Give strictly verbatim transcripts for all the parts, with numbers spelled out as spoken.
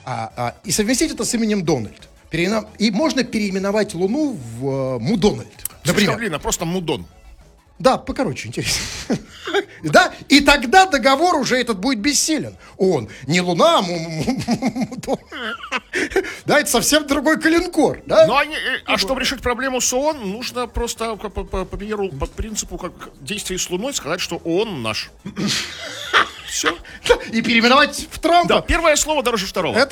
А, а, и совместить это с именем Дональд. Переина... И можно переименовать Луну в uh, Мудональд. Например. Блин, а просто Мудон. Да, покороче, интересно. Да, и тогда договор уже этот будет бессилен. Он не Луна, Мудон. Да, это совсем другой калинкор. Ну, а чтобы решить проблему с ООН, нужно просто по принципу действия с Луной сказать, что ООН наш. Все. И переименовать в Трампа. Да, первое слово дороже второго. Это...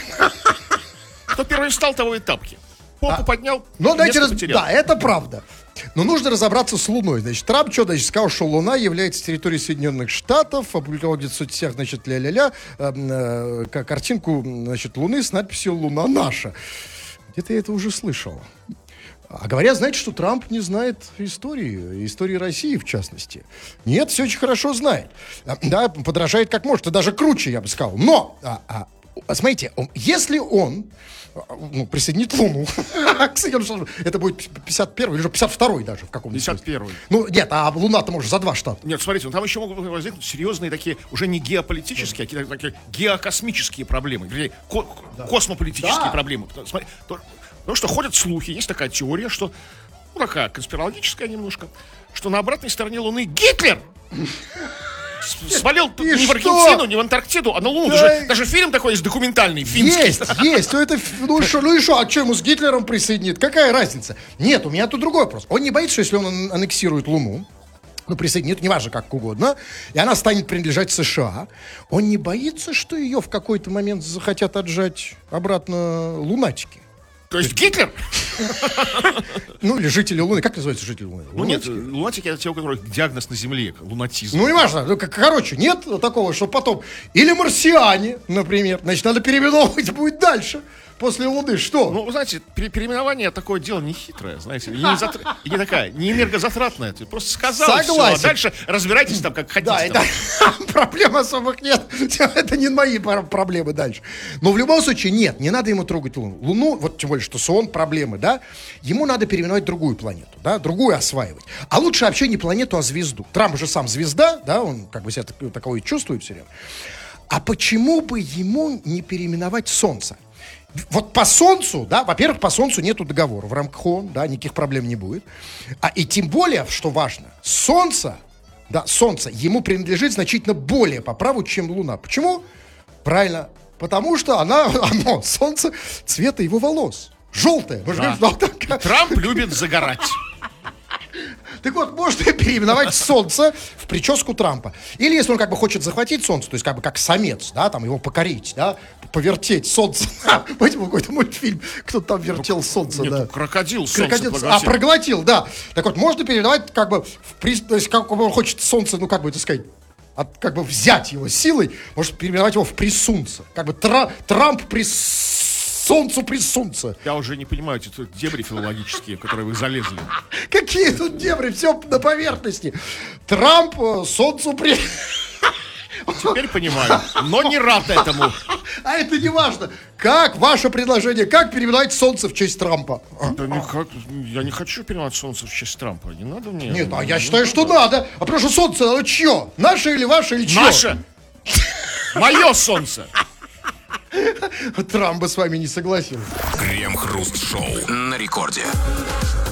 Кто первый встал, того и тапки. Попу а, поднял, ну, дайте раз... Да, это правда. Но нужно разобраться с Луной. Значит, Трамп что, значит, сказал, что Луна является территорией Соединенных Штатов, опубликовал в соцсетях, значит, ля-ля-ля, э, э, картинку, значит, Луны с надписью «Луна наша». Где-то я это уже слышал. А говорят, знаете, что Трамп не знает истории, истории России, в частности. Нет, все очень хорошо знает. Да, подражает как может, и даже круче, я бы сказал. Но, а, а, смотрите, если он ну, присоединит Луну к Соединенным Штатам, это будет пятьдесят первый или же пятьдесят второй даже в каком-то пятьдесят первый. Ну, нет, а Луна-то может за два штата. Нет, смотрите, ну, там еще могут возникнуть серьезные такие, уже не геополитические, а такие геокосмические проблемы, вернее, ко- да. космополитические да. проблемы. Смотри, то, потому что ходят слухи, есть такая теория, что, ну, такая конспирологическая немножко, что на обратной стороне Луны Гитлер свалил и не что? в Аргентину, не в Антарктиду, а на Луну. Да. Даже, даже фильм такой есть документальный, финский. Есть, есть. Ну, это, ну, шо, ну и что, а что ему с Гитлером присоединит? Какая разница? Нет, у меня тут другой вопрос. Он не боится, что если он аннексирует Луну, ну, присоединит, неважно, как угодно, и она станет принадлежать США, он не боится, что ее в какой-то момент захотят отжать обратно лунатики? То есть Гитлер? Ну, или жители Луны. Как называются жители Луны? Ну, нет, лунатики — это те, у которых диагноз на Земле, лунатизм. Ну, не важно. Ну, короче, нет такого, что потом... Или марсиане, например. Значит, надо переименовывать будет дальше. После Луны что? Ну, вы знаете, переименование такое дело не хитрое, знаете, и не, затр... и не такая, не энергозатратная. Ты просто сказал, согласен. Все, а дальше разбирайтесь там, как хотите. Да, там. Это... проблем особых нет. Это не мои проблемы дальше. Но в любом случае, нет, не надо ему трогать Луну. Луну, вот тем более, что сон, проблемы, да, ему надо переименовать другую планету, да, другую осваивать. А лучше вообще не планету, а звезду. Трамп же сам звезда, да, он как бы себя таковой чувствует все время. А почему бы ему не переименовать Солнце? Вот по Солнцу, да, во-первых, по Солнцу нету договора в рамках ООН, да, никаких проблем не будет. А и тем более, что важно, Солнце, да, Солнце ему принадлежит значительно более по праву, чем Луна. Почему? Правильно, потому что она, оно, Солнце, цвета его волос. Желтое. Да. И Трамп любит загорать. Так вот, можно переименовать Солнце в прическу Трампа. Или если он как бы хочет захватить Солнце, то есть как бы как самец, да, там его покорить, да, повертеть Солнце. Помните, какой-то мультфильм, кто-то там вертел Солнце, Нет, да. крокодил Солнце крокодил, проглотил. А, проглотил, да. Так вот, можно переименовать как бы, в, то есть как он хочет Солнце, ну как бы, так сказать, от, как бы взять его силой, может переименовать его в присунце. Как бы тра, Трамп прис... Солнцу при солнце. Я уже не понимаю эти дебри филологические, в которые вы залезли. Какие тут дебри? Все на поверхности. Трамп Солнцу при... Теперь понимаю, но не рад этому. А это не важно. Как ваше предложение? Как переименовать Солнце в честь Трампа? Да никак. Я не хочу переименовать Солнце в честь Трампа. Не надо мне. Нет, а я считаю, что надо. А потому что Солнце, оно чье? Наше или ваше, или чье? Наше. Мое Солнце. Трамп бы с вами не согласился. Крем-хруст-шоу на рекорде.